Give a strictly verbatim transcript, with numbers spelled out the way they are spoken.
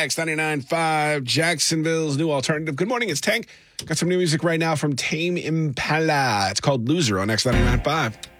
X ninety-nine point five, Jacksonville's new alternative. Good morning, it's Tank. Got some new music right now from Tame Impala. It's called Loser on X ninety-nine point five.